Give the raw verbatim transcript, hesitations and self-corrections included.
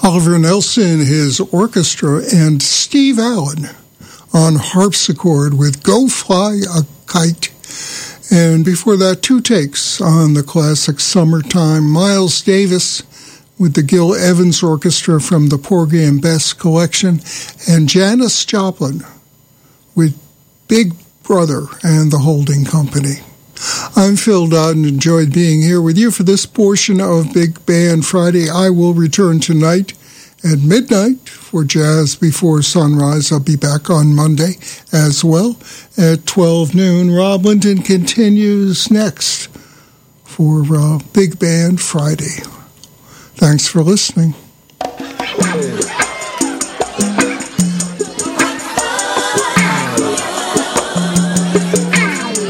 Oliver Nelson, his orchestra, and Steve Allen on harpsichord with Go Fly a Kite. And before that, two takes on the classic Summertime. Miles Davis with the Gil Evans Orchestra from the Porgy and Bess collection, and Janis Joplin with Big Brother and the Holding Company. I'm Phil Dodd and enjoyed being here with you for this portion of Big Band Friday. I will return tonight at midnight for Jazz Before Sunrise. I'll be back on Monday as well at twelve noon. Rob Linton continues next for uh, Big Band Friday. Thanks for listening.